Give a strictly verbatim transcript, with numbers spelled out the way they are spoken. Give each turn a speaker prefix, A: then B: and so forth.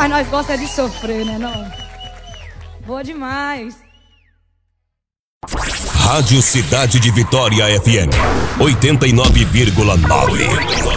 A: Mas nós gostamos de sofrer, né não? Boa demais.
B: Rádio Cidade de Vitória F M oitenta e nove vírgula nove.